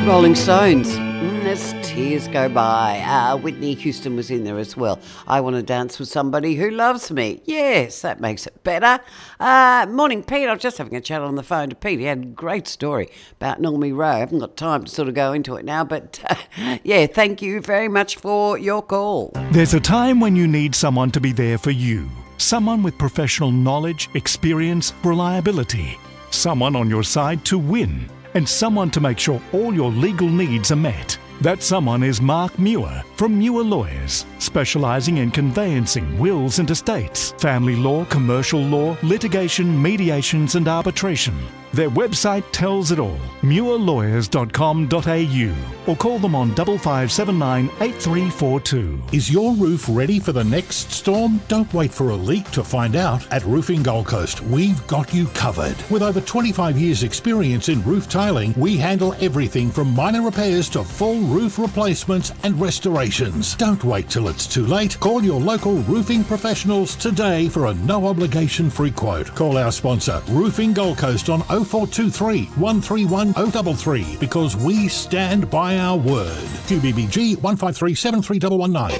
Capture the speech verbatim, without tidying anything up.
Rolling Stones. Mm, as tears go by. Uh, Whitney Houston was in there as well. I want to dance with somebody who loves me. Yes, that makes it better. Uh, morning, Pete. I was just having a chat on the phone to Pete. He had a great story about Normie Rowe. I haven't got time to sort of go into it now, but uh, yeah, thank you very much for your call. There's a time when you need someone to be there for you. Someone with professional knowledge, experience, reliability. Someone on your side to win. And someone to make sure all your legal needs are met. That someone is Mark Muir from Muir Lawyers, specialising in conveyancing wills and estates, family law, commercial law, litigation, mediations and arbitration. Their website tells it all, muir lawyers dot com dot a u, or call them on five five seven nine eight three four two. Is your roof ready for the next storm? Don't wait for a leak to find out. At Roofing Gold Coast, we've got you covered. With over twenty-five years experience in roof tiling, we handle everything from minor repairs to full roof replacements and restorations. Don't wait till it's too late. Call your local roofing professionals today for a no-obligation free quote. Call our sponsor, Roofing Gold Coast, on oh four two three, one three one, oh three three, because we stand by our word. Q B B G one five three seven three one one nine.